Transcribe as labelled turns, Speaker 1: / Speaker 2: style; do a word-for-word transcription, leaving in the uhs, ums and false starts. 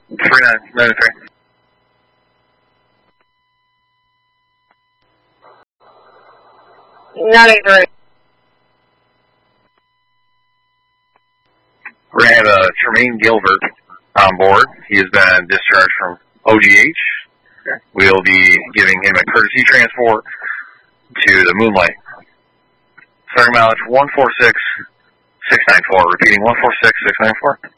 Speaker 1: three nine nine three.
Speaker 2: nine three.
Speaker 1: We're going to have uh, Tremaine Gilbert on board. He has been discharged from O G H. Okay. We'll be giving him a courtesy transport to the Moonlight. Starting mileage one four six six nine four. Repeating one four six six nine four.